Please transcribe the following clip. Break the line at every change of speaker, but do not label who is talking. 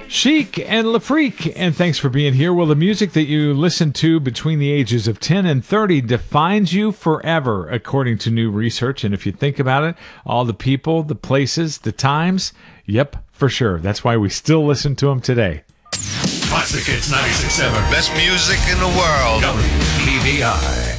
Chic and LaFreak, and thanks for being here. Well, the music that you listen to between the ages of 10 and 30 defines you forever, according to new research. And if you think about it, all the people, the places, the times, yep, for sure. That's why we still listen to them today.
Classic Hits 96.7.
Best music in the world.
WPVI.